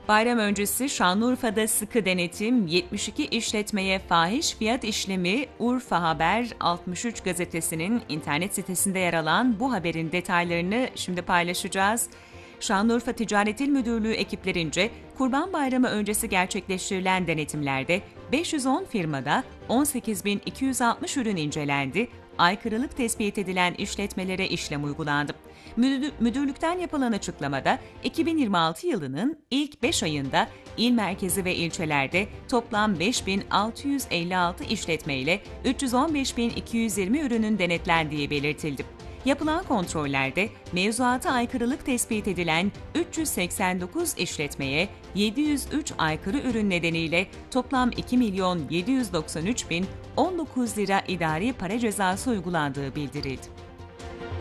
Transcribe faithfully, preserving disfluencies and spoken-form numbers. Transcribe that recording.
Bayram öncesi Şanlıurfa'da sıkı denetim, yetmiş iki işletmeye fahiş fiyat işlemi. Urfa Haber altmış üç gazetesinin internet sitesinde yer alan bu haberin detaylarını şimdi paylaşacağız. Şanlıurfa Ticaret İl Müdürlüğü ekiplerince Kurban Bayramı öncesi gerçekleştirilen denetimlerde beş yüz on firmada on sekiz bin iki yüz altmış ürün incelendi, aykırılık tespit edilen işletmelere işlem uygulandı. Müdürlükten yapılan açıklamada iki bin yirmi altı yılının ilk beş ayında il merkezi ve ilçelerde toplam beş bin altı yüz elli altı işletme ile üç yüz on beş bin iki yüz yirmi ürünün denetlendiği belirtildi. Yapılan kontrollerde mevzuata aykırılık tespit edilen üç yüz seksen dokuz işletmeye yedi yüz üç aykırı ürün nedeniyle toplam iki milyon yedi yüz doksan üç bin on dokuz lira idari para cezası uygulandığı bildirildi.